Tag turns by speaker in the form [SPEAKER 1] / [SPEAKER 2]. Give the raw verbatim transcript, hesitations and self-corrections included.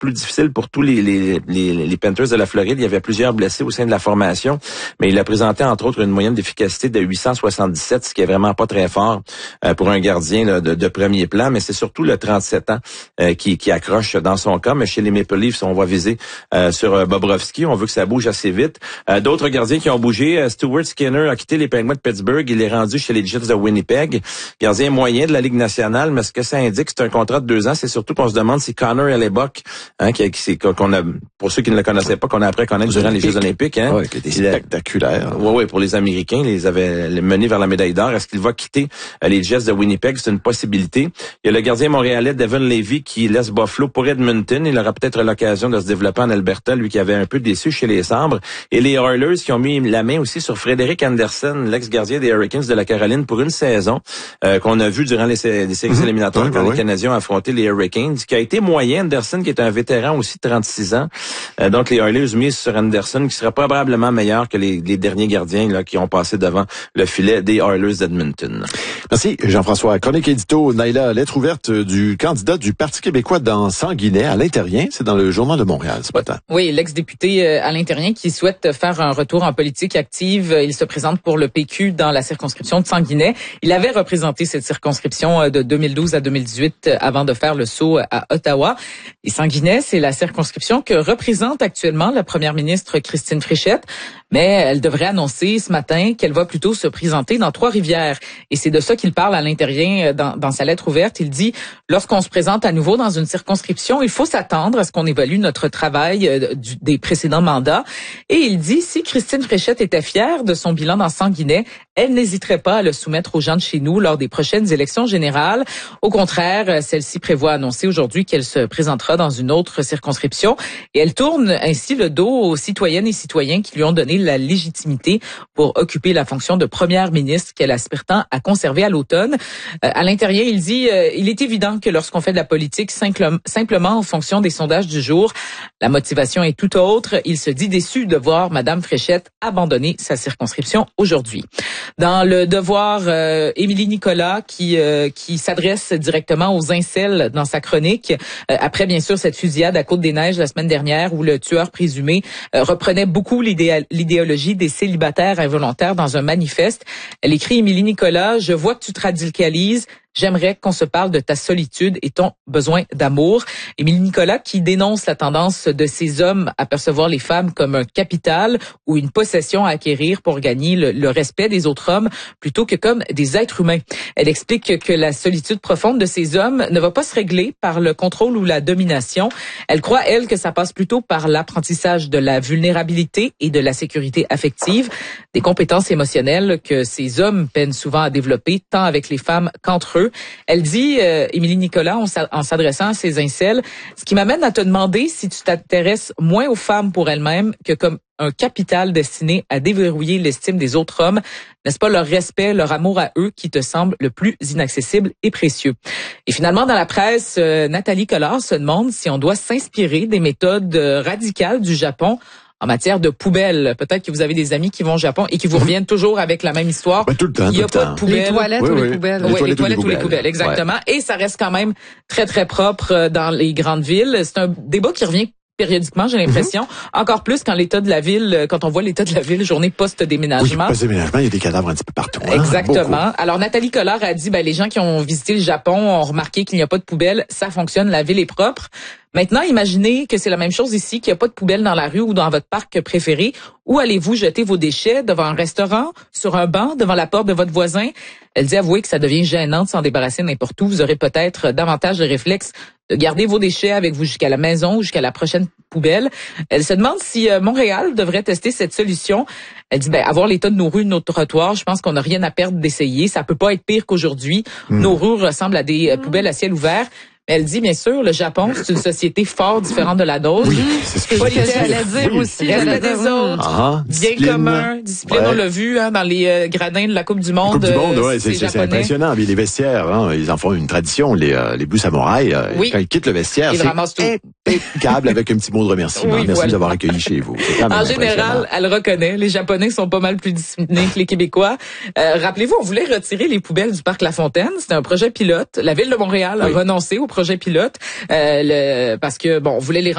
[SPEAKER 1] plus difficile pour tous les, les, les, les Panthers de la Floride. Il y avait plusieurs blessés au sein de la formation, mais il a présenté entre autres une moyenne d'efficacité de huit cent soixante-dix-sept, ce qui est vraiment pas très fort euh, pour un gardien là, de, de premier plan, mais c'est surtout le trente-sept ans euh, qui, qui accroche dans son cas. Mais chez les Maple Leafs, on va viser euh, sur euh, Bobrovsky. On veut que ça bouge assez vite. Euh, d'autres gardiens qui ont bougé, euh, Stuart Skinner a quitté les Penguins de Pittsburgh. Il est rendu chez les Jets de Winnipeg. Gardien moyen de la Ligue nationale, mais ce que ça indique, c'est un contrat de deux ans. C'est surtout qu'on se demande si Connor Hellebuyck, hein, qui, qui, qu'on a, pour ceux qui ne le connaissaient pas, qu'on a appris à connaître durant les Jeux Olympiques, hein.
[SPEAKER 2] Ouais, qui était spectaculaire.
[SPEAKER 1] Oui, oui, pour les Américains, ils les avaient menés vers la médaille d'or. Est-ce qu'il va quitter euh, les Jets de Winnipeg? C'est une possibilité. Il y a le gardien montréalais Devon Levy qui laisse Buffalo pour Edmonton. Il aura peut-être l'occasion de se développer en Alberta, lui qui avait un peu déçu chez les Sabres. Et les Oilers qui ont mis la main aussi sur Frédéric Anderson, l'ex-gardien des Hurricanes de la Caroline, pour une saison euh, qu'on a vu durant les, les séries mmh. éliminatoires mmh, quand oui. les Canadiens ont affronté les Hurricanes, qui a été moyen. Anderson qui est un vétéran aussi de trente-six ans. Euh, donc les Oilers misent sur Anderson qui sera probablement meilleur que les, les derniers gardiens là qui ont passé devant le filet des Oilers d'Edmonton.
[SPEAKER 2] Merci Jean-François. Chronique édito, Naïla, lettre ouverte du candidat du Parti québécois dans Sanguinet, Alain Terrien. C'est dans le Journal de Montréal ce matin.
[SPEAKER 3] Oui, l'ex-député Alain Terrien qui souhaite faire un retour en politique active. Il se présente pour le P Q dans la circonscription de Sanguinet. Il avait représenté cette circonscription de deux mille douze à deux mille dix-huit avant de faire le saut à Ottawa. Et Sanguinet, c'est la circonscription que représente actuellement la première ministre Christine Fréchette. Mais elle devrait annoncer ce matin qu'elle va plutôt se présenter dans Trois-Rivières. Et c'est de ça qu'il parle à l'intérieur dans, dans sa lettre ouverte. Il dit, lorsqu'on se présente à nouveau dans une circonscription, il faut s'attendre à ce qu'on évalue notre travail euh, du, des précédents mandats. Et il dit, si Christine Fréchette était fière de son bilan dans Sanguinet, elle n'hésiterait pas à le soumettre aux gens de chez nous lors des prochaines élections générales. Au contraire, celle-ci prévoit annoncer aujourd'hui qu'elle se présentera dans une autre circonscription. Et elle tourne ainsi le dos aux citoyennes et citoyens qui lui ont donné la légitimité pour occuper la fonction de première ministre qu'elle aspire tant à conserver à l'automne. Euh, à l'intérieur, il dit euh, il est évident que lorsqu'on fait de la politique simple, simplement en fonction des sondages du jour, la motivation est tout autre. Il se dit déçu de voir Madame Fréchette abandonner sa circonscription aujourd'hui. Dans le Devoir, euh, Émilie Nicolas qui euh, qui s'adresse directement aux incels dans sa chronique euh, après bien sûr cette fusillade à Côte-des-Neiges la semaine dernière où le tueur présumé euh, reprenait beaucoup l'idéal, l'idéologie des célibataires involontaires dans un manifeste. Elle écrit, Émilie Nicolas, je vois que tu te radicalises. J'aimerais qu'on se parle de ta solitude et ton besoin d'amour. Émilie Nicolas qui dénonce la tendance de ces hommes à percevoir les femmes comme un capital ou une possession à acquérir pour gagner le, le respect des autres hommes plutôt que comme des êtres humains. Elle explique que la solitude profonde de ces hommes ne va pas se régler par le contrôle ou la domination. Elle croit, elle, que ça passe plutôt par l'apprentissage de la vulnérabilité et de la sécurité affective, des compétences émotionnelles que ces hommes peinent souvent à développer tant avec les femmes qu'entre eux. Elle dit, euh, Émilie Nicolas, en s'adressant à ces incels, ce qui m'amène à te demander si tu t'intéresses moins aux femmes pour elles-mêmes que comme un capital destiné à déverrouiller l'estime des autres hommes. N'est-ce pas leur respect, leur amour à eux qui te semble le plus inaccessible et précieux? Et finalement, dans la presse, euh, Nathalie Collard se demande si on doit s'inspirer des méthodes euh, radicales du Japon en matière de poubelles. Peut-être que vous avez des amis qui vont au Japon et qui vous reviennent toujours avec la même histoire.
[SPEAKER 2] Ben, tout le temps,
[SPEAKER 3] il n'y a
[SPEAKER 2] pas
[SPEAKER 3] de poubelles.
[SPEAKER 4] Les toilettes
[SPEAKER 2] oui,
[SPEAKER 4] ou
[SPEAKER 2] oui.
[SPEAKER 4] les poubelles.
[SPEAKER 3] Oui,
[SPEAKER 2] les toilettes,
[SPEAKER 3] les toilettes
[SPEAKER 2] ou les
[SPEAKER 3] ou les
[SPEAKER 2] poubelles,
[SPEAKER 3] poubelles, exactement. Ouais. Et ça reste quand même très, très propre dans les grandes villes. C'est un débat qui revient périodiquement, j'ai l'impression. Mm-hmm. Encore plus quand l'état de la ville, quand on voit l'état de la ville journée post-déménagement.
[SPEAKER 2] Oui, post-déménagement, il y a des cadavres un petit peu partout. Hein?
[SPEAKER 3] Exactement.
[SPEAKER 2] Beaucoup.
[SPEAKER 3] Alors, Nathalie Collard a dit, ben, les gens qui ont visité le Japon ont remarqué qu'il n'y a pas de poubelle. Ça fonctionne, la ville est propre. Maintenant, imaginez que c'est la même chose ici, qu'il n'y a pas de poubelle dans la rue ou dans votre parc préféré. Où allez-vous jeter vos déchets? Devant un restaurant? Sur un banc? Devant la porte de votre voisin? Elle dit, avouez que ça devient gênant de s'en débarrasser n'importe où. Vous aurez peut-être davantage de réflexes de garder vos déchets avec vous jusqu'à la maison ou jusqu'à la prochaine poubelle. Elle se demande si euh, Montréal devrait tester cette solution. Elle dit, ben, avoir l'état de nos rues, de nos trottoirs, je pense qu'on n'a rien à perdre d'essayer. Ça peut pas être pire qu'aujourd'hui. Mmh. Nos rues ressemblent à des euh, poubelles à ciel ouvert. Elle dit, bien sûr, le Japon, c'est une société fort différente de la nôtre.
[SPEAKER 2] Oui, c'est ce que
[SPEAKER 4] j'allais dire oui. aussi.
[SPEAKER 3] Respect des autres,
[SPEAKER 2] ah,
[SPEAKER 3] bien commun, discipline, ouais. On l'a vu hein, dans les euh, gradins de la Coupe du Monde.
[SPEAKER 2] La Coupe du Monde, ouais,
[SPEAKER 3] c'est,
[SPEAKER 2] c'est, c'est impressionnant. Puis les vestiaires, hein, ils en font une tradition. Les, euh, les Blue Samouraïs, euh, oui. quand ils quittent le vestiaire,
[SPEAKER 3] ils
[SPEAKER 2] c'est
[SPEAKER 3] ramassent tout.
[SPEAKER 2] Impeccable avec un petit mot de remerciement. Oui, Merci voilà. d'avoir accueilli chez vous.
[SPEAKER 3] En général, elle reconnaît. Les Japonais sont pas mal plus disciplinés que les Québécois. Euh, rappelez-vous, on voulait retirer les poubelles du parc La Fontaine. C'était un projet pilote. La Ville de Montréal a oui. renoncé au projet pilote. Euh, le, parce que bon, on voulait les